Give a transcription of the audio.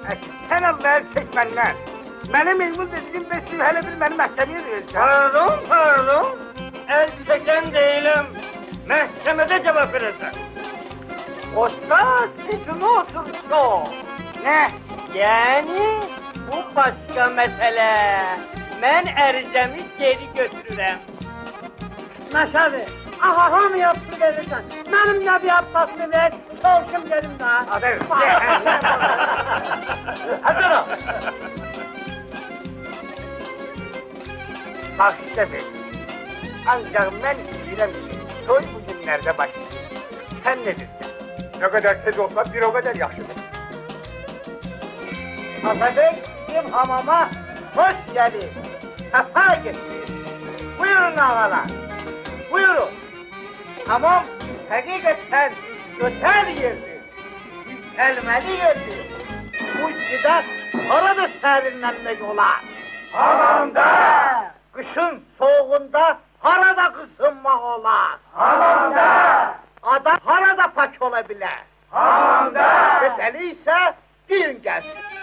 Sən Allah'a çək məndən. Mənim ilmim dediğim 500 hələ bir məni məhkəməyə verirsən. Pardon. El çeken değilim. Məhkəmədə cevap verirsen. Usta sizin otursun. Ne? Yani bu başka mesele. Ben ərizəmi geri götürürəm. Məşədi, ağa hamı yaptı verirsən. Mənim nə bir abbasını ver, çalışım gelim daha. Hadi. Hadi lan. Bak işte be. Ancak ben bilirəm ki, soy bu günlerde başlayır. Sen ne dersin? Ne kadar tez olsa bir o kadar yaxşıdır. Atabey, bizim hamama hoş geldin. Sefa getirdin. Buyurun ağalar. Buyurun. Hamam hakikaten güzel yerdir. Yükselmeli yerdir. Bu şiddet orada serinlenmek olar. Hamamda! Kışın soğuğunda harada kısınmak olar. Hamamda! Adam harada paç olabilir. Hamamda! Mesele ise deyin gelsin.